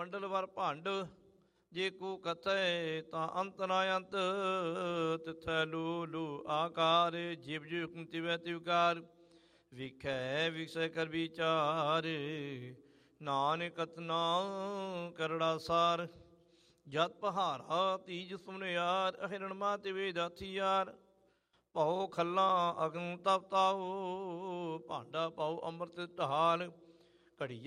ਮੰਡਲ ਵਰ ਭੰਡ, ਜੇ ਕੋ ਕਥੈ ਤਾਂ ਅੰਤ ਨਾ ਅੰਤ, ਤਿਥੈ ਲੂ ਲੂ ਆਕਾਰ, ਜਿਵ ਜਿਵ ਹੁਕਮ ਤਿਵੈ ਤਿਵਕਾਰ, ਵਿਖੈ ਵਿਖਸੈ ਕਰ ਵਿਚਾਰ, ਨਾਨਕ ਕਤਨਾ ਕਰੜਾ ਸਾਰ, ਜਤ ਪਹਾਰਾ ਤੀਜ ਸੁਮਨਿਆਰ, ਹਿਰਣ ਮਾ ਤਿਵੇ ਦਾਥੀਆਰ, ਭਉ ਖੱਲਾ ਅਗਨ ਤਪ ਤਾਉ, ਭਾਂਡਾ ਪਾਉ ਅੰਮ੍ਰਿਤ ਢਾਲ, ਘੜੀਏ